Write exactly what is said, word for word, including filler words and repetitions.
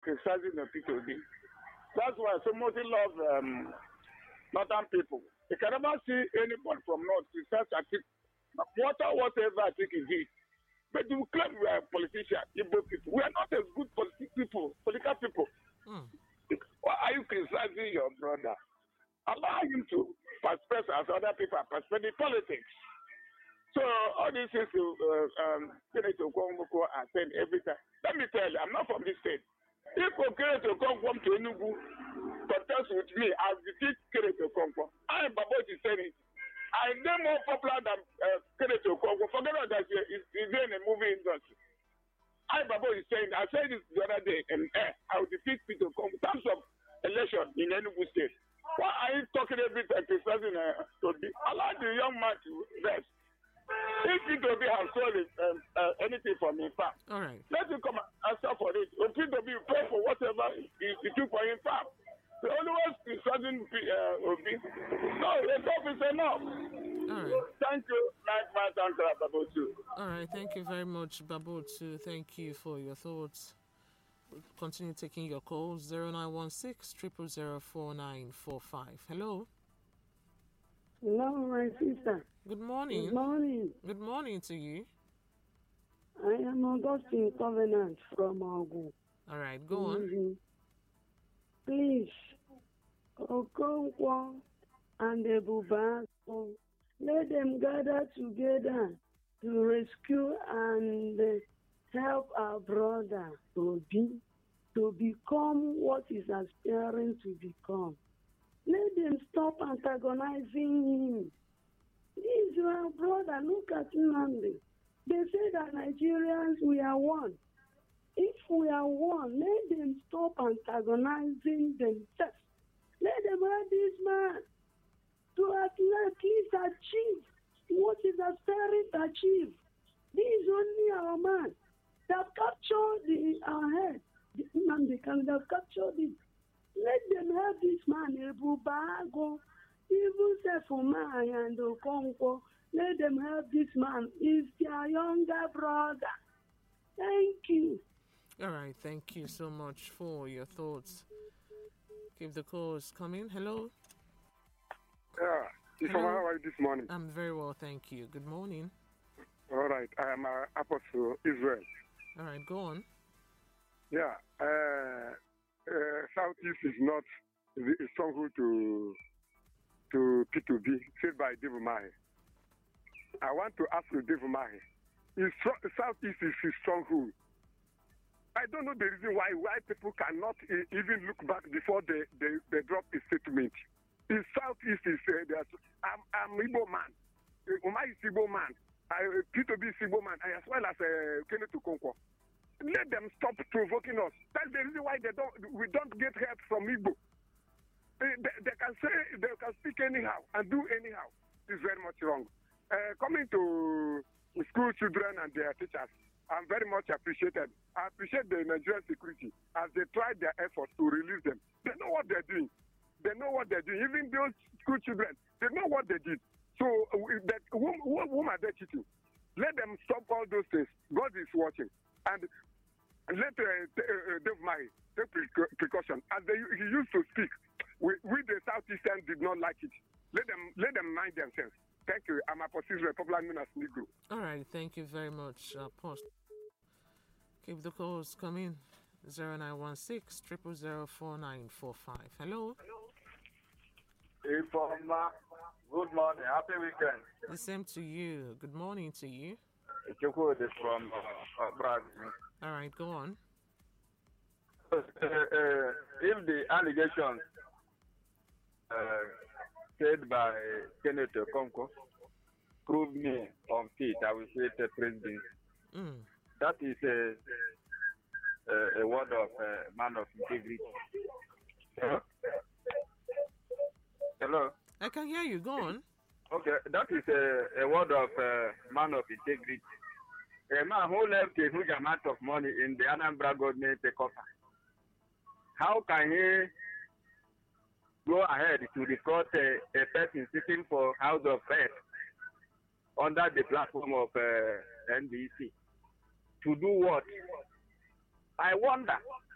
criticizing the P T O B. That's why so much love um, northern people. You can never see anybody from north criticize a Atiku. Water, whatever Atiku did. But you claim we are politicians, Igbo people. We are not as good political people, political people. Mm. Why are you criticizing your brother? Allow him to participate as other people are participating in politics. So all these things to uh, um, Senator Okonkwo are saying every time. Let me tell you, I'm not from this state. If Senator Okonkwo to Enugu contest with me, I'll defeat Senator Okonkwo. I am about to say it. I am more popular than uh, Senator Okonkwo. Forget about that he's, he's in the movie industry. I Babo is saying, I said this the other day, and uh, I will defeat Peter Okonkwo in terms of election in Enugu state. Why are you talking every time criticizing uh, Toby? Allow the young man to rest. If Peter Obi has sold um, uh, anything from him, farm, all right. let him come and answer for it. When Peter Obi pay for whatever he, he took for him, farm. The only one criticizing uh, Obi. No, enough is enough. All right. Thank you, nice man, thank you, Babotu. All right, thank you very much, Babotu. Thank you for your thoughts. We'll continue taking your calls. zero nine one six, zero zero zero, four nine four five. Hello. Hello, my sister. Good morning. Good morning. Good morning to you. I am Augustine Covenant from Ogu. All right, go on. Mm-hmm. Please, Okonkwo and Ebuba, let them gather together to rescue and help our brother Obi to become what he's aspiring to become. Let them stop antagonizing him. He's your brother. Look at Nnamdi. They say that Nigerians, we are one. If we are one, let them stop antagonizing themselves. Let them have this man to at least achieve what is aspiring to achieve. This is only our man. They have captured the, our head. The Nnamdi can have captured it. Let them have this man, Ebubago, even Sefumai and Okonkwo. Let them have this man. He's their younger brother. Thank you. All right, thank you so much for your thoughts. Keep the calls coming. Hello. Yeah, Hello. How are you this morning? I'm very well, thank you. Good morning. All right, I am uh, Apostle Israel. All right, go on. Yeah, uh, uh, Southeast is not the stronghold to to P two B, said by David Mahe. I want to ask you, David Mahe, is Southeast is his stronghold? I don't know the reason why why people cannot uh, even look back before they, they, they drop a statement. In Southeast is uh, I'm I'm Igbo man, Umar is Igbo man, uh, P two B is Igbo man, as well as uh, Kenneth Okonkwo. Let them stop provoking us. That's the reason why they don't we don't get help from Igbo. They, they, they can say they can speak anyhow and do anyhow. It's very much wrong. Uh, coming to school children and their teachers, I'm very much appreciated. I appreciate the Nigerian security as they tried their efforts to release them. They know what they're doing. They know what they're doing. Even those school children, they know what they did. So, uh, that, whom, whom, whom are they cheating? Let them stop all those things. God is watching. And let uh, uh, Dave Mai take precaution. As they, he used to speak, we, we the Southeastern did not like it. Let them let them mind themselves. Thank you. I'm Apostle Israel, popular known as Negro. All right. Thank you very much, Apostle. Keep the calls coming. zero nine one six, zero zero zero, four nine four five. Hello. Informa. Good morning. Happy weekend. The same to you. Good morning to you. Chukwu is from uh, uh, Brazil. All right. Go on. Uh, uh, if the allegations uh, said by Senator Okonkwo prove me unfit, I will say the president. Mm. That is a, a, a word of a man of integrity. Hello? Hello? I can hear you. Go on. Okay, that is a, a word of a man of integrity. A man who left a huge amount of money in the Anambra government coffer. How can he go ahead to report a, a person sitting for House of Rep under the platform of uh, N D C? To do what? I wonder.